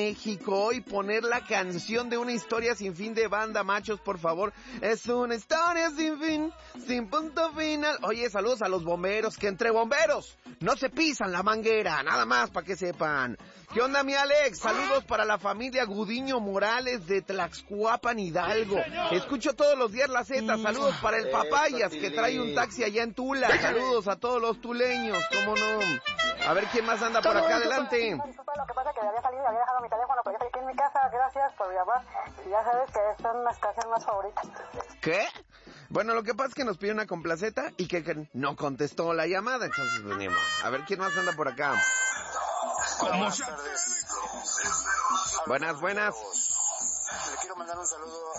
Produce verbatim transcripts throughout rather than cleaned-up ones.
México y poner la canción de Una historia sin fin de Banda Machos, por favor. Es una historia sin fin, sin punto final. Oye, saludos a los bomberos, que entre bomberos no se pisan la manguera, nada más para que sepan. ¿Qué onda, mi Alex? Saludos para la familia Gudiño Morales de Tlaxcuapan, Hidalgo. Escucho todos los días la Z. Saludos para el Papayas, que trae un taxi allá en Tula. Saludos a todos los tuleños, ¿cómo no? A ver quién más anda por acá, adelante. Disculpa, lo que pasa es que había salido, había dejado mi teléfono, pero yo estoy aquí en mi casa. Gracias por llamar. Y ya sabes que son unas canciones más favoritas. ¿Qué? Bueno, lo que pasa es que nos pidió una complaceta y que, que no contestó la llamada, entonces venimos. A ver quién más anda por acá. Buenas tardes. Buenas, buenas. Le quiero mandar un saludo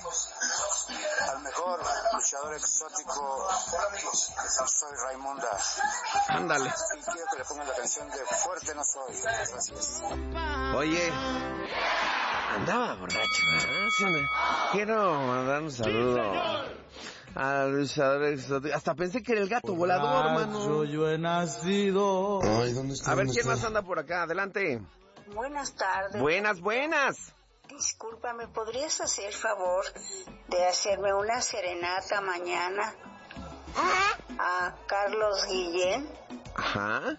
al mejor luchador exótico. Soy Raimunda. Ándale. Y quiero que le pongan la canción de Fuerte No Soy. Gracias. Oye, andaba borracho, ¿verdad? Quiero mandar un saludo al luchador exótico. Hasta pensé que era el gato volador, mano. Yo he nacido. Ay, ¿dónde está? A ver, ¿dónde ¿quién está? más anda por acá? Adelante. Buenas tardes. Buenas, buenas. Disculpa, ¿me podrías hacer favor de hacerme una serenata mañana a Carlos Guillén? Ajá.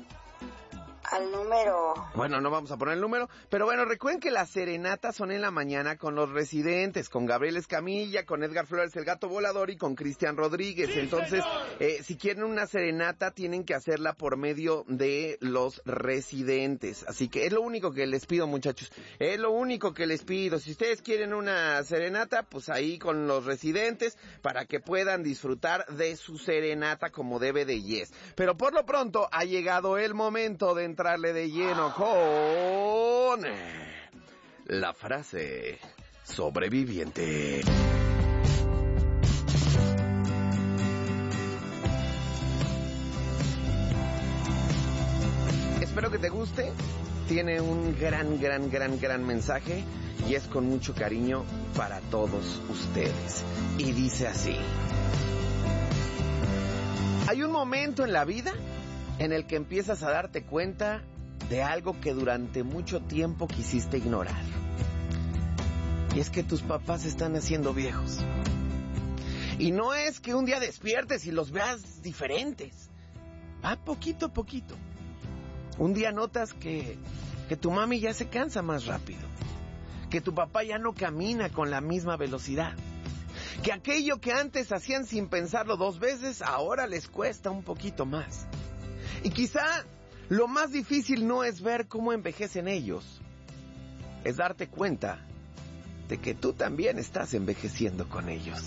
Al número... Bueno, no vamos a poner el número, pero bueno, recuerden que las serenatas son en la mañana con los residentes, con Gabriel Escamilla, con Edgar Flores, el gato volador, y con Cristian Rodríguez. Sí, entonces, eh, si quieren una serenata, tienen que hacerla por medio de los residentes. Así que es lo único que les pido, muchachos. Es lo único que les pido. Si ustedes quieren una serenata, pues ahí con los residentes, para que puedan disfrutar de su serenata como debe de yes. Pero por lo pronto, ha llegado el momento de entrarle de lleno con la frase sobreviviente. Espero que te guste. Tiene un gran, gran, gran, gran mensaje y es con mucho cariño para todos ustedes. Y dice así: hay un momento en la vida en el que empiezas a darte cuenta de algo que durante mucho tiempo quisiste ignorar. Y es que tus papás están haciendo viejos. Y no es que un día despiertes y los veas diferentes. Va poquito a poquito. Un día notas que, que tu mami ya se cansa más rápido. Que tu papá ya no camina con la misma velocidad. Que aquello que antes hacían sin pensarlo dos veces, ahora les cuesta un poquito más. Y quizá lo más difícil no es ver cómo envejecen ellos, es darte cuenta de que tú también estás envejeciendo con ellos.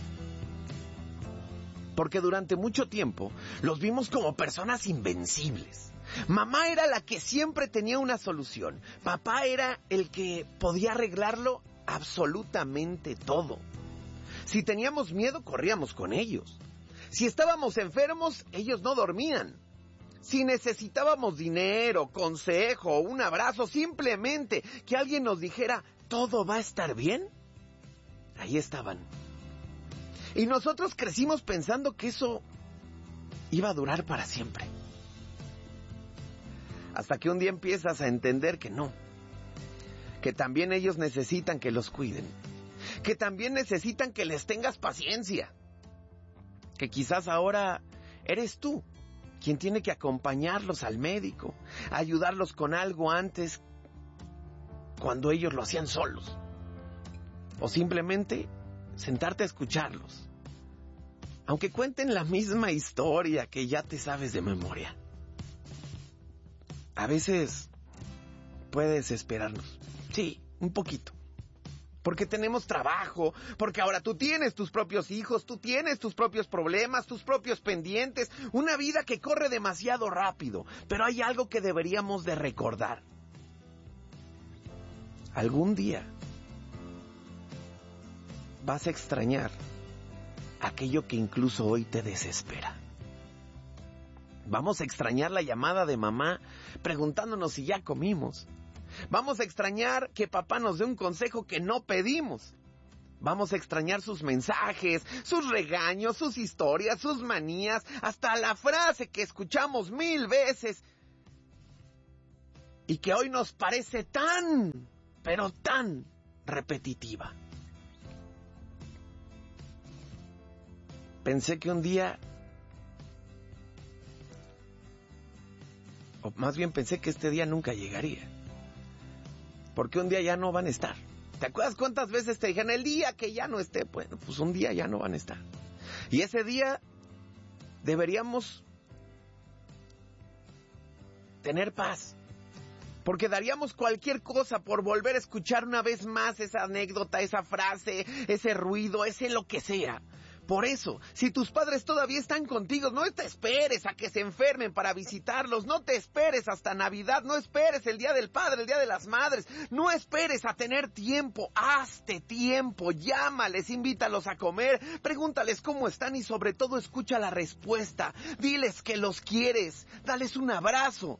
Porque durante mucho tiempo los vimos como personas invencibles. Mamá era la que siempre tenía una solución. Papá era el que podía arreglarlo absolutamente todo. Si teníamos miedo, corríamos con ellos. Si estábamos enfermos, ellos no dormían. Si necesitábamos dinero, consejo, un abrazo, simplemente que alguien nos dijera, ¿todo va a estar bien?, ahí estaban. Y nosotros crecimos pensando que eso iba a durar para siempre. Hasta que un día empiezas a entender que no. Que también ellos necesitan que los cuiden. Que también necesitan que les tengas paciencia. Que quizás ahora eres tú quien tiene que acompañarlos al médico, ayudarlos con algo antes, cuando ellos lo hacían solos. O simplemente sentarte a escucharlos, aunque cuenten la misma historia que ya te sabes de memoria. A veces puede desesperarnos, sí, un poquito. Porque tenemos trabajo, porque ahora tú tienes tus propios hijos, tú tienes tus propios problemas, tus propios pendientes, una vida que corre demasiado rápido. Pero hay algo que deberíamos de recordar. Algún día vas a extrañar aquello que incluso hoy te desespera. Vamos a extrañar la llamada de mamá preguntándonos si ya comimos. Vamos a extrañar que papá nos dé un consejo que no pedimos. Vamos a extrañar sus mensajes, sus regaños, sus historias, sus manías, hasta la frase que escuchamos mil veces y que hoy nos parece tan, pero tan repetitiva. Pensé que un día, o más bien pensé que este día nunca llegaría, porque un día ya no van a estar. ¿Te acuerdas cuántas veces te dijeron el día que ya no esté? Bueno, pues un día ya no van a estar. Y ese día deberíamos tener paz, porque daríamos cualquier cosa por volver a escuchar una vez más esa anécdota, esa frase, ese ruido, ese lo que sea. Por eso, si tus padres todavía están contigo, no te esperes a que se enfermen para visitarlos, no te esperes hasta Navidad, no esperes el Día del Padre, el Día de las Madres, no esperes a tener tiempo, hazte tiempo, llámales, invítalos a comer, pregúntales cómo están y sobre todo escucha la respuesta, diles que los quieres, dales un abrazo.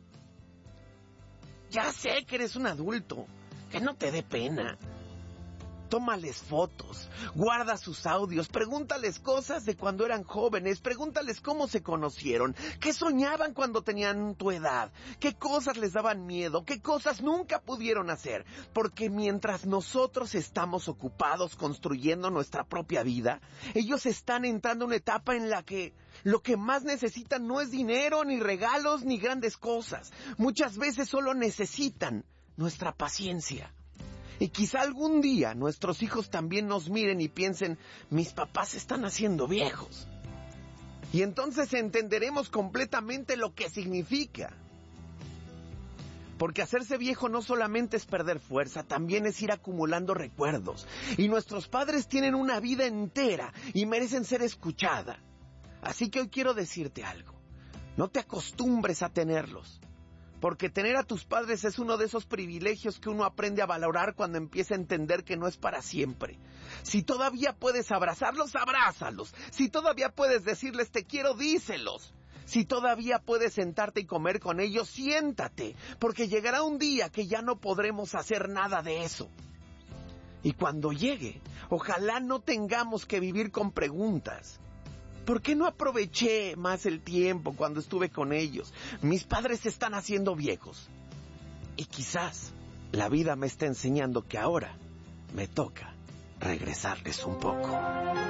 Ya sé que eres un adulto, que no te dé pena. Tómales fotos, guarda sus audios, pregúntales cosas de cuando eran jóvenes, pregúntales cómo se conocieron, qué soñaban cuando tenían tu edad, qué cosas les daban miedo, qué cosas nunca pudieron hacer, porque mientras nosotros estamos ocupados construyendo nuestra propia vida, ellos están entrando en una etapa en la que lo que más necesitan no es dinero, ni regalos, ni grandes cosas. Muchas veces solo necesitan nuestra paciencia. Y quizá algún día nuestros hijos también nos miren y piensen, mis papás se están haciendo viejos. Y entonces entenderemos completamente lo que significa. Porque hacerse viejo no solamente es perder fuerza, también es ir acumulando recuerdos. Y nuestros padres tienen una vida entera y merecen ser escuchada. Así que hoy quiero decirte algo. No te acostumbres a tenerlos. Porque tener a tus padres es uno de esos privilegios que uno aprende a valorar cuando empieza a entender que no es para siempre. Si todavía puedes abrazarlos, abrázalos. Si todavía puedes decirles te quiero, díselos. Si todavía puedes sentarte y comer con ellos, siéntate. Porque llegará un día que ya no podremos hacer nada de eso. Y cuando llegue, ojalá no tengamos que vivir con preguntas. ¿Por qué no aproveché más el tiempo cuando estuve con ellos? Mis padres se están haciendo viejos. Y quizás la vida me está enseñando que ahora me toca regresarles un poco.